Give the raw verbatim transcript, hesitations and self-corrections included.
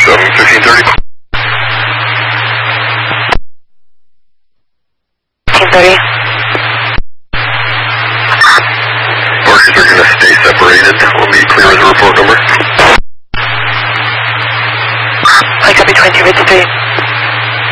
um, fifteen thirty. fifteen thirty. Markers are going to stay separated. Let me clear as a report number. I copy twenty, ready to